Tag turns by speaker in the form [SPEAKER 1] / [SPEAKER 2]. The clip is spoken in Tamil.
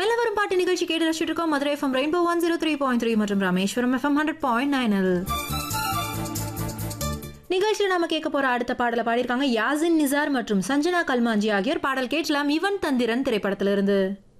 [SPEAKER 1] மெல்ல வரும் பாட்டு நிகழ்ச்சி கேட்டு ரசிச்சுட்டு இருக்கோம். மதுரை எஃப்எம் ரெயின்போ 103.3 மற்றும் ராமேஸ்வரம் எஃப்எம் 100.9. நிகழ்ச்சியில் நாம கேட்க போற அடுத்த பாடலை பாடியிருக்காங்க யாசின் நிசார் மற்றும் சஞ்சனா கல்மாஞ்சி ஆகியோர். பாடல் கேட்கலாம் இவன் தந்திரன் திரைப்படத்திலிருந்து.